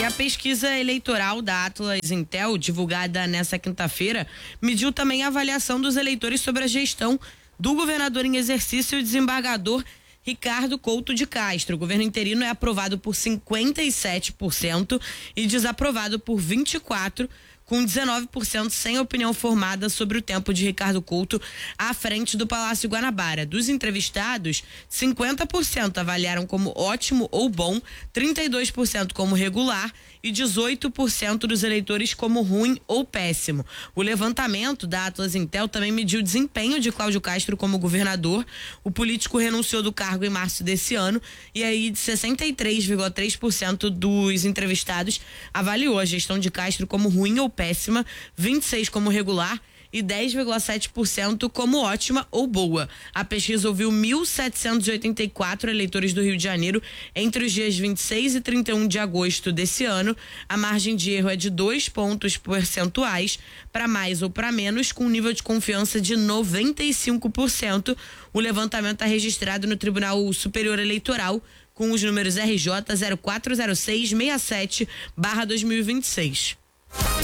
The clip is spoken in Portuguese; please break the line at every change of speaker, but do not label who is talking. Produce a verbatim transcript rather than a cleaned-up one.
a pesquisa eleitoral da Atlas Intel, divulgada nesta quinta-feira, mediu também a avaliação dos eleitores sobre a gestão do governador em exercício e desembargador Ricardo Couto de Castro. O governo interino é aprovado por cinquenta e sete por cento e desaprovado por vinte e quatro por cento, com dezenove por cento sem opinião formada sobre o tempo de Ricardo Couto à frente do Palácio Guanabara. Dos entrevistados, cinquenta por cento avaliaram como ótimo ou bom, trinta e dois por cento como regular e dezoito por cento dos eleitores como ruim ou péssimo. O levantamento da Atlas Intel também mediu o desempenho de Cláudio Castro como governador. O político renunciou do cargo em março desse ano e aí de sessenta e três vírgula três por cento dos entrevistados avaliou a gestão de Castro como ruim ou péssima, vinte e seis por cento como regular e dez vírgula sete por cento como ótima ou boa. A pesquisa ouviu mil setecentos e oitenta e quatro eleitores do Rio de Janeiro entre os dias vinte e seis e trinta e um de agosto desse ano. A margem de erro é de dois pontos percentuais para mais ou para menos, com um nível de confiança de noventa e cinco por cento. O levantamento está registrado no Tribunal Superior Eleitoral com os números R J zero quatro zero seis seis sete barra dois mil e vinte e seis.